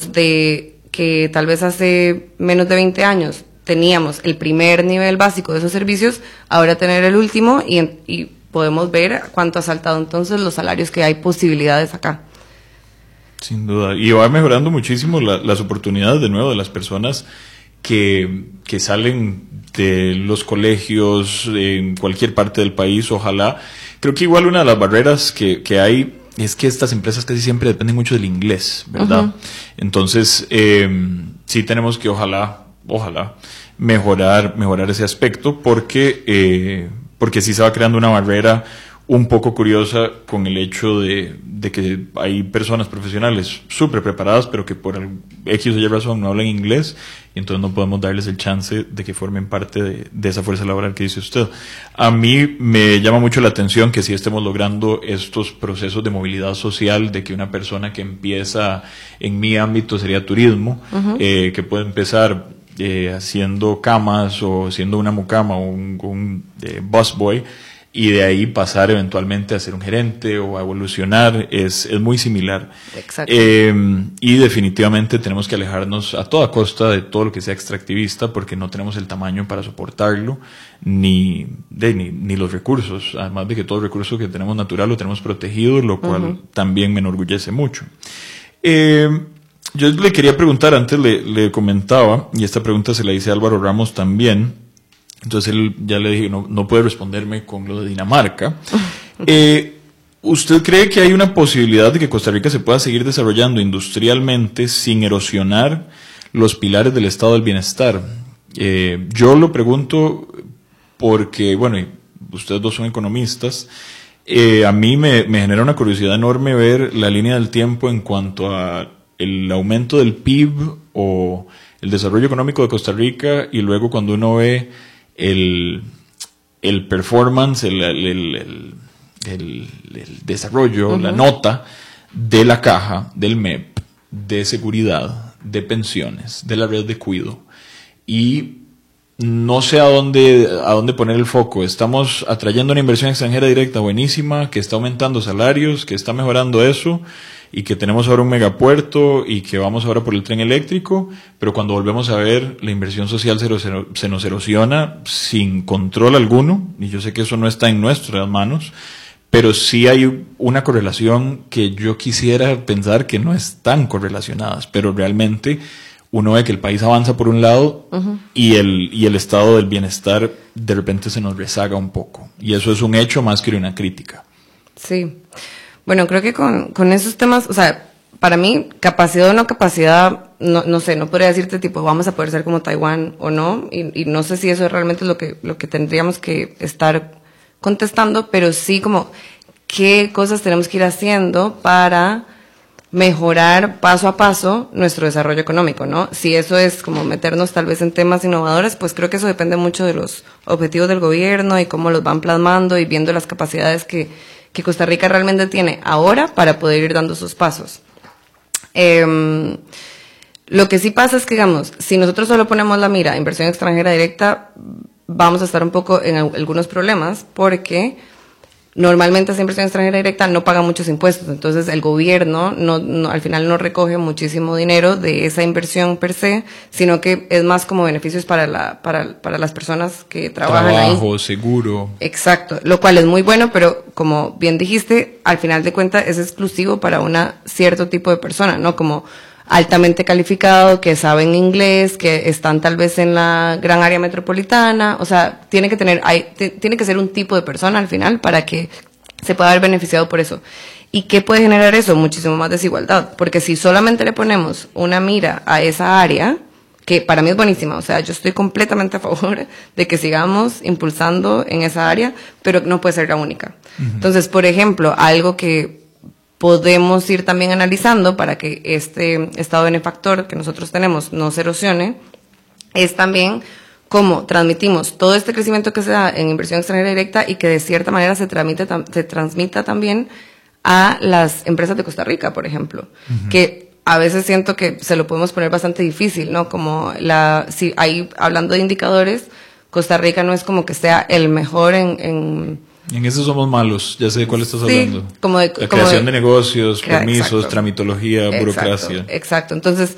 digamos, de que tal vez hace menos de 20 años teníamos el primer nivel básico de esos servicios, ahora tener el último y podemos ver cuánto ha saltado entonces los salarios que hay posibilidades acá. Sin duda, y va mejorando muchísimo las oportunidades de nuevo de las personas que salen de los colegios en cualquier parte del país, ojalá. Creo que igual una de las barreras que hay es que estas empresas casi siempre dependen mucho del inglés, ¿verdad? Uh-huh. Entonces, sí tenemos que ojalá mejorar ese aspecto porque sí se va creando una barrera un poco curiosa con el hecho de que hay personas profesionales súper preparadas, pero que por X o Y razón no hablan inglés, y entonces no podemos darles el chance de que formen parte de esa fuerza laboral que dice usted. A mí me llama mucho la atención que sí estemos logrando estos procesos de movilidad social, de que una persona que empieza en mi ámbito sería turismo, uh-huh. Que puede empezar haciendo camas o siendo una mucama o un busboy, y de ahí pasar eventualmente a ser un gerente o a evolucionar, es muy similar. Exacto. Y definitivamente tenemos que alejarnos a toda costa de todo lo que sea extractivista, porque no tenemos el tamaño para soportarlo, ni los recursos, además de que todo el recurso que tenemos natural lo tenemos protegido, lo cual uh-huh. también me enorgullece mucho. Yo le quería preguntar, antes le comentaba, y esta pregunta se la hice a Álvaro Ramos también. Entonces él ya le dije, no puede responderme con lo de Dinamarca. ¿Usted cree que hay una posibilidad de que Costa Rica se pueda seguir desarrollando industrialmente sin erosionar los pilares del estado del bienestar? Yo lo pregunto porque, bueno, ustedes dos son economistas. A mí me genera una curiosidad enorme ver la línea del tiempo en cuanto a el aumento del PIB o el desarrollo económico de Costa Rica, y luego cuando uno ve el performance, el desarrollo, uh-huh. la nota de la caja, del MEP, de seguridad, de pensiones, de la red de cuido, y no sé a dónde poner el foco. Estamos atrayendo una inversión extranjera directa buenísima, que está aumentando salarios, que está mejorando eso, y que tenemos ahora un megapuerto y que vamos ahora por el tren eléctrico, pero cuando volvemos a ver, la inversión social se nos erosiona sin control alguno, y yo sé que eso no está en nuestras manos, pero sí hay una correlación que yo quisiera pensar que no están correlacionadas, pero realmente uno ve que el país avanza por un lado uh-huh. y el estado del bienestar de repente se nos rezaga un poco, y eso es un hecho más que una crítica. Sí. Bueno, creo que con esos temas, o sea, para mí, capacidad o no capacidad, no sé, no podría decirte tipo, vamos a poder ser como Taiwán o no, y no sé si eso realmente es lo que tendríamos que estar contestando, pero sí como qué cosas tenemos que ir haciendo para mejorar paso a paso nuestro desarrollo económico, ¿no? Si eso es como meternos tal vez en temas innovadores, pues creo que eso depende mucho de los objetivos del gobierno y cómo los van plasmando y viendo las capacidades que Costa Rica realmente tiene ahora para poder ir dando sus pasos. Lo que sí pasa es que, digamos, si nosotros solo ponemos la mira a inversión extranjera directa, vamos a estar un poco en algunos problemas, porque normalmente esa inversión extranjera directa no paga muchos impuestos, entonces el gobierno al final no recoge muchísimo dinero de esa inversión per se, sino que es más como beneficios para las personas que trabajan ahí. Trabajo, seguro. Exacto, lo cual es muy bueno, pero como bien dijiste, al final de cuentas es exclusivo para cierto tipo de persona, ¿no? Como altamente calificado, que saben inglés, que están tal vez en la gran área metropolitana, o sea, tiene que ser un tipo de persona al final para que se pueda haber beneficiado por eso. ¿Y qué puede generar eso? Muchísimo más desigualdad, porque si solamente le ponemos una mira a esa área, que para mí es buenísima, o sea, yo estoy completamente a favor de que sigamos impulsando en esa área, pero no puede ser la única. Uh-huh. Entonces, por ejemplo, algo que podemos ir también analizando para que este estado benefactor que nosotros tenemos no se erosione, es también cómo transmitimos todo este crecimiento que se da en inversión extranjera directa y que de cierta manera se transmita también a las empresas de Costa Rica, por ejemplo, uh-huh. que a veces siento que se lo podemos poner bastante difícil, ¿no? Como si ahí hablando de indicadores, Costa Rica no es como que sea el mejor en eso somos malos, ya sé de cuál estás hablando. Como la creación de negocios, permisos, exacto. tramitología, burocracia. Exacto. Entonces,